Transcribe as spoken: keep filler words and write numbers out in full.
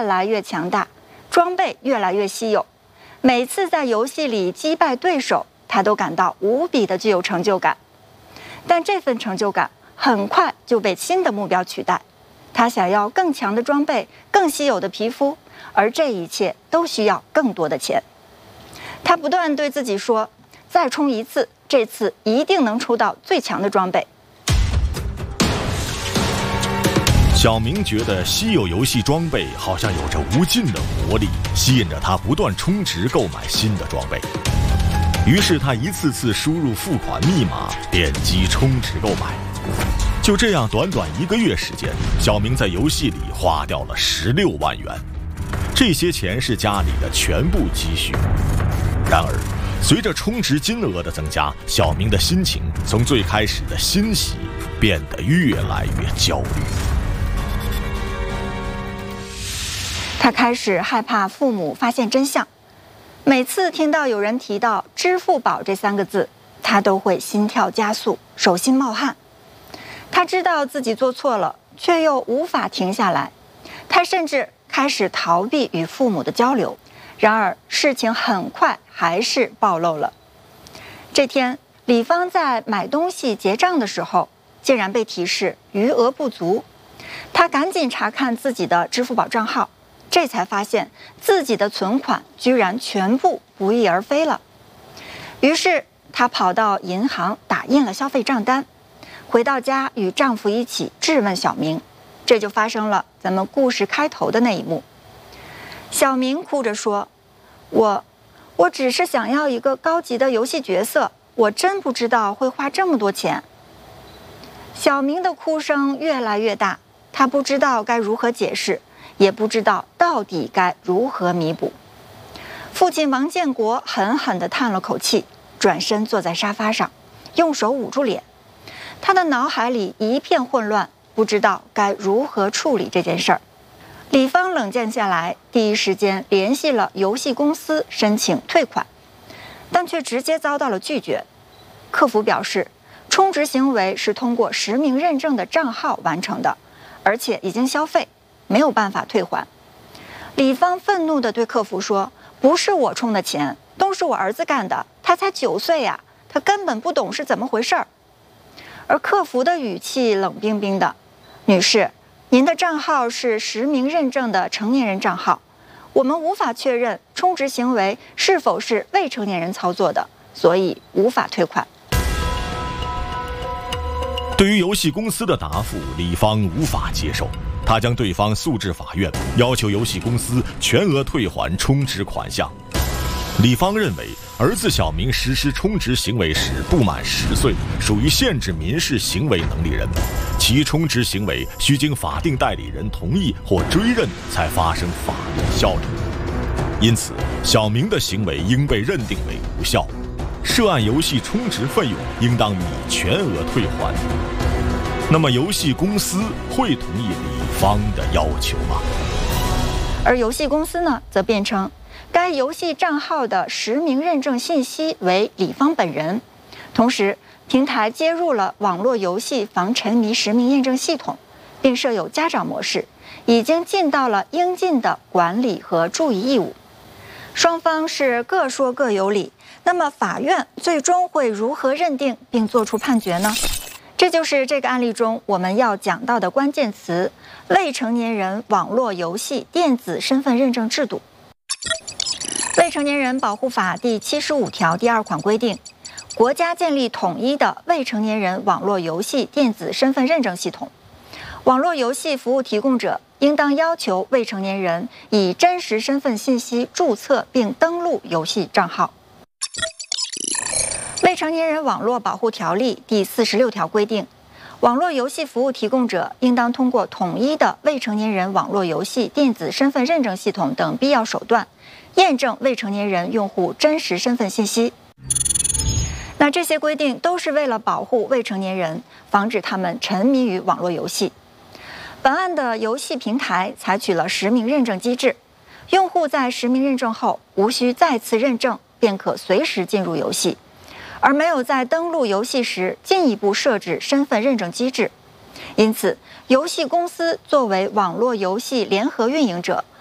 来越强大，装备越来越稀有。每次在游戏里击败对手，他都感到无比的具有成就感。但这份成就感很快就被新的目标取代。他想要更强的装备、更稀有的皮肤，而这一切都需要更多的钱。他不断对自己说：“再冲一次，这次一定能出到最强的装备。” 小明觉得稀有游戏装备好像有着无尽的活力，吸引着他不断充值购买新的装备。于是他一次次输入付款密码，点击充值购买。就这样，短短一个月时间，小明在游戏里花掉了十六万元。这些钱是家里的全部积蓄。然而，随着充值金额的增加，小明的心情从最开始的欣喜变得越来越焦虑。 他开始害怕父母发现真相，每次听到有人提到“支付宝”这三个字，他都会心跳加速，手心冒汗。他知道自己做错了，却又无法停下来。他甚至开始逃避与父母的交流。然而，事情很快还是暴露了。这天，李芳在买东西结账的时候，竟然被提示余额不足。他赶紧查看自己的支付宝账号，这才发现自己的存款居然全部不翼而飞了。于是，她跑到银行打印了消费账单。回到家，与丈夫一起质问小明，这就发生了咱们故事开头的那一幕。小明哭着说：“我，我只是想要一个高级的游戏角色，我真不知道会花这么多钱。”小明的哭声越来越大，他不知道该如何解释，也不知道到底该如何弥补。父亲王建国狠狠地叹了口气，转身坐在沙发上，用手捂住脸。他的脑海里一片混乱，不知道该如何处理这件事儿。李芳冷静下来，第一时间联系了游戏公司申请退款，但却直接遭到了拒绝。客服表示，充值行为是通过实名认证的账号完成的，而且已经消费，没有办法退还。李芳愤怒地对客服说：“不是我充的钱，都是我儿子干的，他才九岁呀，他根本不懂是怎么回事儿。”而客服的语气冷冰冰的：“女士，您的账号是实名认证的成年人账号，我们无法确认充值行为是否是未成年人操作的，所以无法退款。” 对于游戏公司的答复，李芳无法接受，她将对方诉至法院，要求游戏公司全额退还充值款项。李芳认为，儿子小明实施充值行为时不满十岁，属于限制民事行为能力人，其充值行为需经法定代理人同意或追认才发生法律效力。因此，小明的行为应被认定为无效，涉案游戏充值费用应当予以全额退还。那么，游戏公司会同意李芳的要求吗？ 而游戏公司呢，则辩称，该游戏账号的实名认证信息为李芳本人，同时平台接入了网络游戏防沉迷实名验证系统，并设有家长模式，已经尽到了应尽的管理和注意义务。双方是各说各有理，那么法院最终会如何认定并作出判决呢？这就是这个案例中我们要讲到的关键词：未成年人网络游戏电子身份认证制度。未成年人保护法第七十五条第二款规定，国家建立统一的未成年人网络游戏电子身份认证系统。网络游戏服务提供者应当要求未成年人以真实身份信息注册并登录游戏账号。未成年人网络保护条例第四十六条规定，网络游戏服务提供者应当通过统一的未成年人网络游戏电子身份认证系统等必要手段，验证未成年人用户真实身份信息。那这些规定都是为了保护未成年人，防止他们沉迷于网络游戏。本案的游戏平台采取了实名认证机制，用户在实名认证后无需再次认证，便可随时进入游戏，而没有在登录游戏时进一步设置身份认证机制。因此，游戏公司作为网络游戏联合运营者，